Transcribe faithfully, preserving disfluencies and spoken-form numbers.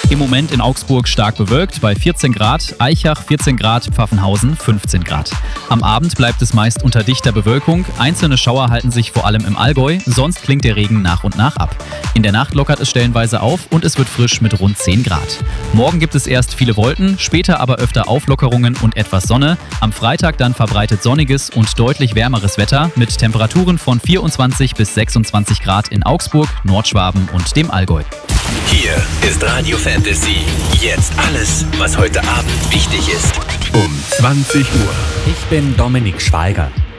Im Moment in Augsburg stark bewölkt bei vierzehn Grad, Aichach vierzehn Grad, Pfaffenhausen fünfzehn Grad. Am Abend bleibt es meist unter dichter Bewölkung, einzelne Schauer halten sich vor allem im Allgäu, sonst klingt der Regen nach und nach ab. In der Nacht lockert es stellenweise auf und es wird frisch mit rund zehn Grad. Morgen gibt es erst viele Wolken, später aber öfter Auflockerungen und etwas Sonne. Am Freitag dann verbreitet sonniges und deutlich wärmeres Wetter mit Temperaturen von vierundzwanzig bis sechsundzwanzig Grad in Augsburg, Nordschwaben und dem Allgäu. Hier ist Radio Fantasy. Jetzt alles, was heute Abend wichtig ist. Um zwanzig Uhr. Ich bin Dominik Schweiger.